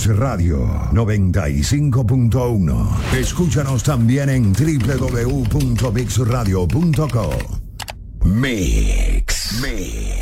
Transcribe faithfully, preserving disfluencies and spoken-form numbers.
Mix Radio noventa y cinco punto uno. Escúchanos también en doble u doble u doble u punto mix radio punto com. Mix. Mix.